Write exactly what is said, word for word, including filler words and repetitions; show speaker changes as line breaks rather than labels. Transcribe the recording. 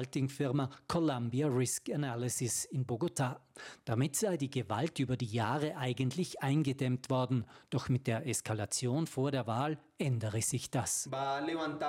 Consulting-Firma Columbia Risk Analysis in Bogotá. Damit sei die Gewalt über die Jahre eigentlich eingedämmt worden. Doch mit der Eskalation vor der Wahl ändere sich das.